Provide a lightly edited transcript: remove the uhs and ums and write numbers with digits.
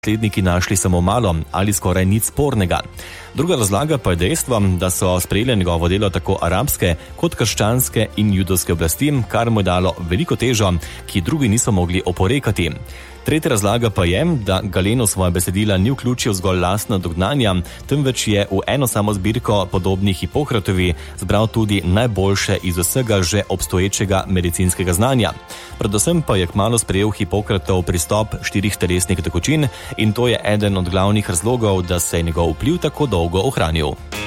sledniki našli samo malo ali skoraj nič spornega. Druga razlaga pa je dejstvo, da so sprejeli njegovo delo tako arabske kot krščanske in judovske oblasti, kar mu je dalo veliko težo, ki drugi niso mogli oporekati. Tretja razlaga pa je, da Galen v svoje besedila ni vključil zgolj lastna dognanja, temveč je v eno samo zbirko podobnih Hipokratovi zbral tudi najboljše iz vsega že obstoječega medicinskega znanja. Predvsem pa je kmalu sprejel Hipokratov pristop 4 telesnih tekočin in to je eden od glavnih razlogov, da se je njegov vpliv tako dolgo ohranil.